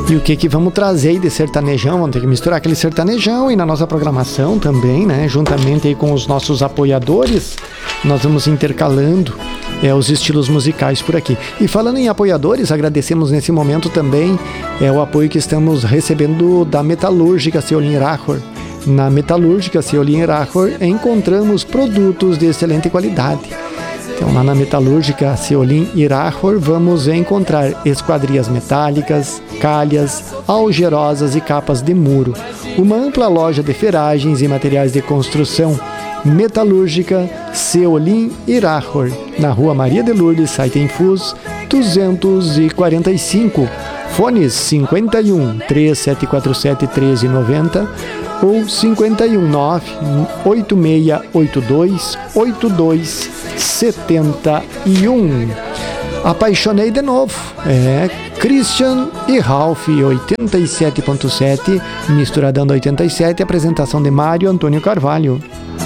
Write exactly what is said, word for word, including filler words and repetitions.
E o que que vamos trazer aí de sertanejão? Vamos ter que misturar aquele sertanejão e na nossa programação também, né? Juntamente aí com os nossos apoiadores, nós vamos intercalando é, os estilos musicais por aqui. E falando em apoiadores, agradecemos nesse momento também é, o apoio que estamos recebendo da Metalúrgica Ceolim Rachor. Na Metalúrgica Ceolim Rachor encontramos produtos de excelente qualidade. Então, lá na Metalúrgica Ceolim Rachor vamos encontrar esquadrias metálicas, calhas, algerosas e capas de muro. Uma ampla loja de ferragens e materiais de construção. Metalúrgica Ceolim Rachor, na Rua Maria de Lourdes, Saitenfus, duzentos e quarenta e cinco. Fones cinquenta e um, três sete quatro sete, treze noventa ou cinquenta e um, nove oito seis oito dois, oito dois setenta e um. Apaixonei de novo. É Christian e Ralph, oitenta e sete ponto sete, misturadão oitenta e sete, apresentação de Mário Antônio Carvalho.